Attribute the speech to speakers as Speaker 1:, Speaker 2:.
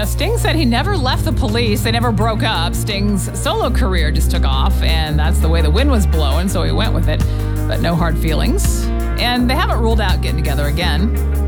Speaker 1: Sting said he never left the Police. They never broke up. Sting's solo career just took off, and that's the way the wind was blowing, so he went with it. But no hard feelings. And they haven't ruled out getting together again.